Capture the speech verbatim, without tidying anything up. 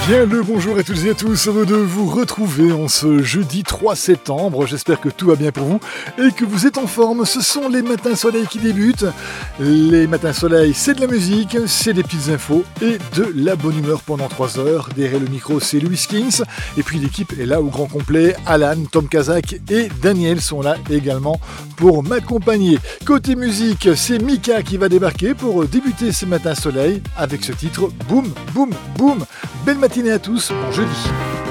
Bien le bonjour à toutes et à tous, heureux de vous retrouver en ce jeudi trois septembre. J'espère que tout va bien pour vous et que vous êtes en forme. Ce sont les matins soleil qui débutent. Les matins soleil, c'est de la musique, c'est des petites infos et de la bonne humeur pendant trois heures. Derrière le micro, c'est Louis Kings. Et puis l'équipe est là au grand complet. Alan, Tom Kazak et Daniel sont là également pour m'accompagner. Côté musique, c'est Mika qui va débarquer pour débuter ces matins soleil avec ce titre Boum, boum, boum. Belle matinée à tous, bon jeudi.